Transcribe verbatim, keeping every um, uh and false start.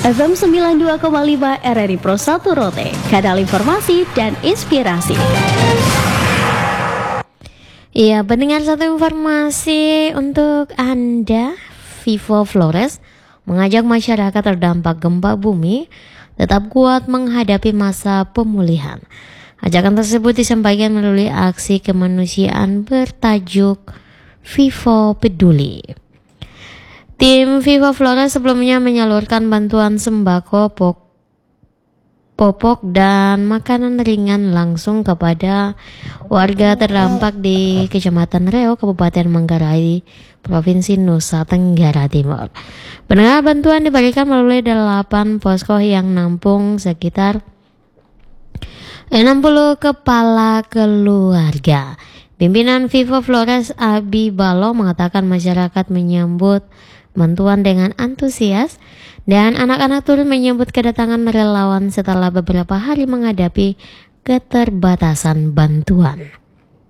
F M sembilan puluh dua koma lima R R I Pro satu Rote, kanal informasi dan inspirasi. Iya, pendengar, satu informasi untuk Anda. Vivo Flores mengajak masyarakat terdampak gempa bumi tetap kuat menghadapi masa pemulihan. Ajakan tersebut disampaikan melalui aksi kemanusiaan bertajuk Vivo Peduli. Tim Vivo Flores sebelumnya menyalurkan bantuan sembako, popok, dan makanan ringan langsung kepada warga terdampak di Kecamatan Reo, Kabupaten Manggarai, Provinsi Nusa Tenggara Timur. Pendengar, bantuan dibagikan melalui delapan posko yang nampung sekitar enam puluh kepala keluarga. Pimpinan Vivo Flores Abi Balo mengatakan masyarakat menyambut bantuan dengan antusias dan anak-anak turut menyambut kedatangan relawan setelah beberapa hari menghadapi keterbatasan bantuan.